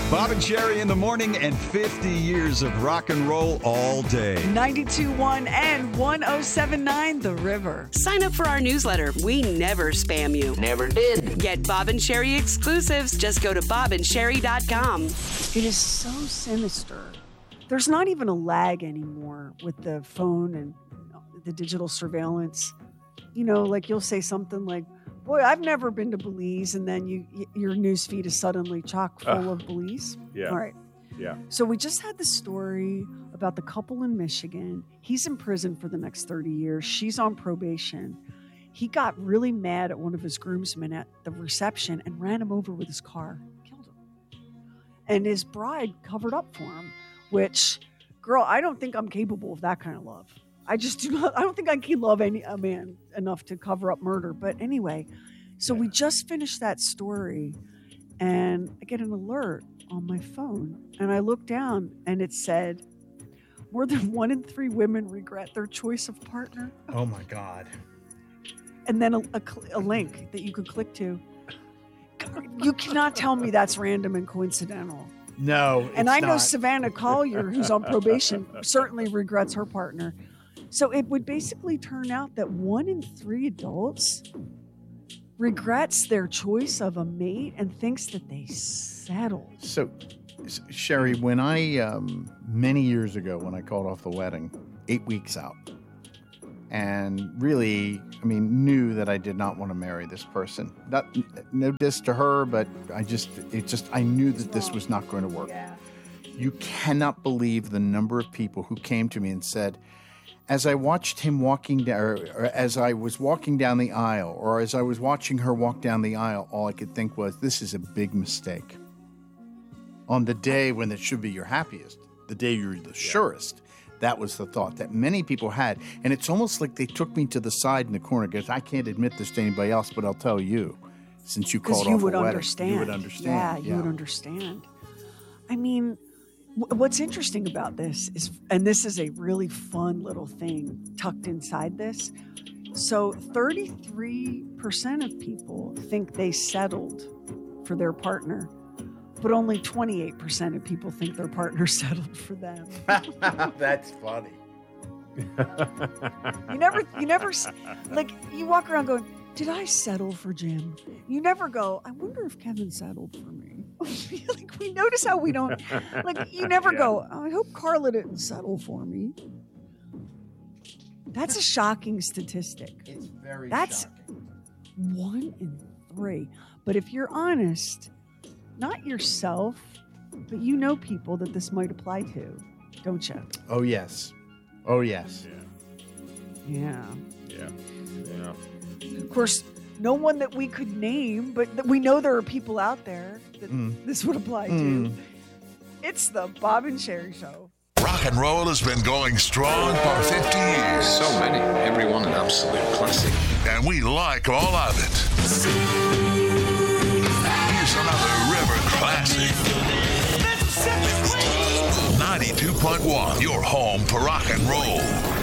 Bob and Sherry in the morning and 50 years of rock and roll all day. 92.1 and 107.9 The River. Sign up for our newsletter. We never spam you. Never did. Get Bob and Sherry exclusives. Just go to bobandsherry.com. It is so sinister. There's not even a lag anymore with the phone and the digital surveillance. You know, like you'll say something like, boy, I've never been to Belize, and then your newsfeed is suddenly chock full of Belize. Yeah. All right. Yeah. So we just had the story about the couple in Michigan. He's in prison for the next 30 years. She's on probation. He got really mad at one of his groomsmen at the reception and ran him over with his car, killed him. And his bride covered up for him, which, girl, I don't think I'm capable of that kind of love. I just do not. I don't think I can love a man enough to cover up murder. But anyway, so we just finished that story, and I get an alert on my phone, and I look down, and it said, more than 1 in 3 women regret their choice of partner. Oh my God. And then a link that you could click to. You cannot tell me that's random and coincidental. No, and I know not. Savannah Collier, who's on probation, certainly regrets her partner. So it would basically turn out that 1 in 3 adults regrets their choice of a mate and thinks that they settled. So, Sherry, when I, many years ago, when I called off the wedding, 8 weeks out, and really, knew that I did not want to marry this person. No diss to her, but I knew that this was not going to work. Yeah. You cannot believe the number of people who came to me and said, as I watched him walking down, or as I was walking down the aisle, or as I was watching her walk down the aisle, all I could think was, this is a big mistake. On the day when it should be your happiest, the day you're the surest, that was the thought that many people had. And it's almost like they took me to the side in the corner because I can't admit this to anybody else, but I'll tell you, since you called off a wedding, you would understand. Yeah, you would understand. What's interesting about this is, and this is a really fun little thing tucked inside this. So 33% of people think they settled for their partner, but only 28% of people think their partner settled for them. That's funny. You never, like, you walk around going, did I settle for Jim? You never go, I wonder if Kevin settled for me. Like, we notice how we don't, like, you never go, I hope Carla didn't settle for me. That's a shocking statistic. It's very That's shocking. 1 in 3. But if you're honest, not yourself, but you know people that this might apply to, don't you? Oh, yes. Oh, yes. Yeah. Yeah. Of course, no one that we could name, but that we know there are people out there that this would apply to. It's the Bob and Sherry Show. Rock and roll has been going strong for 50 years. So many. Every one an absolute classic. And we like all of it. Here's another River classic. 92.1, your home for rock and roll.